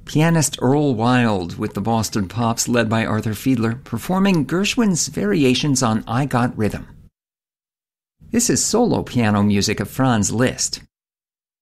Pianist Earl Wild with the Boston Pops led by Arthur Fiedler performing Gershwin's variations on I Got Rhythm. This is solo piano music of Franz Liszt.